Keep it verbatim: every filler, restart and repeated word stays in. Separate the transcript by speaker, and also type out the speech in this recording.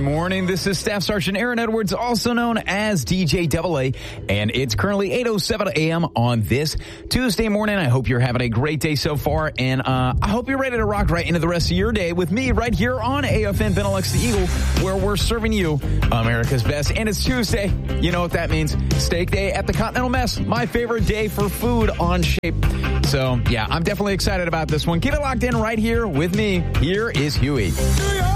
Speaker 1: morning. This is Staff Sergeant Aaron Edwards, also known as D J Double A, and it's currently eight oh seven a.m. on this Tuesday morning. I hope you're having a great day so far, and uh, I hope you're ready to rock right into the rest of your day with me right here on A F N Benelux The Eagle, where we're serving you America's best. And it's Tuesday. You know what that means. Steak day at the Continental Mess. My favorite day for food on Shape. So, yeah, I'm definitely excited about this one. Keep it locked in right here with me. Here is Huey.